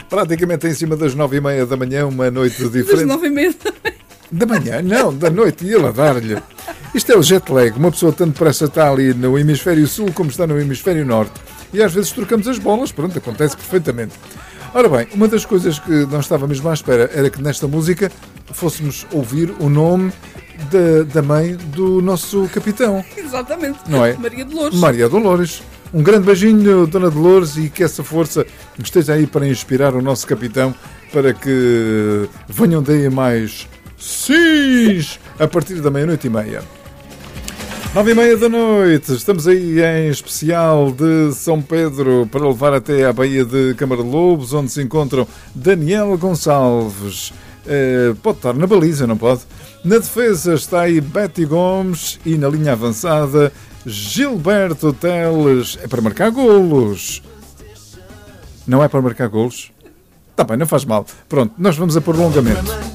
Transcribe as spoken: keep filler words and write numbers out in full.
Praticamente em cima das nove e meia da manhã, uma noite diferente. Das nove e meia da manhã. Da manhã? Não, da noite. E ele a dar-lhe. Isto é o jet lag. Uma pessoa tanto depressa está ali no hemisfério sul como está no hemisfério norte. E às vezes trocamos as bolas. Pronto, acontece perfeitamente. Ora bem, uma das coisas que não estava mesmo à espera era que nesta música fôssemos ouvir o nome da, da mãe do nosso capitão. Exatamente. Não é? Maria Dolores. Maria Dolores. Um grande beijinho, Dona Dolores, e que essa força esteja aí para inspirar o nosso capitão para que venham daí mais sims a partir da meia-noite e meia. Nove e meia da noite, estamos aí em especial de São Pedro para levar até à Baía de Câmara de Lobos, onde se encontram Daniel Gonçalves. Uh, pode estar na baliza, não pode? Na defesa está aí Betty Gomes e na linha avançada Gilberto Teles. É para marcar golos. Não é para marcar golos? Está bem, não faz mal. Pronto, nós vamos a prolongamento.